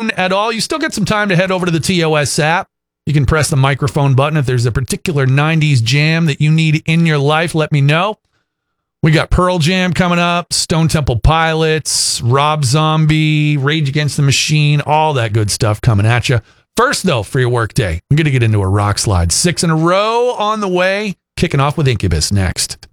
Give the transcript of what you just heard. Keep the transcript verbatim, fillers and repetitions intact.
phone at all, you still get some time to head over to the T O S app. You can press the microphone button. If there's a particular nineties jam that you need in your life, let me know. We got Pearl Jam coming up, Stone Temple Pilots, Rob Zombie, Rage Against the Machine, all that good stuff coming at you. First, though, for your workday, I'm going to get into a rock slide. Six in a row on the way, kicking off with Incubus next.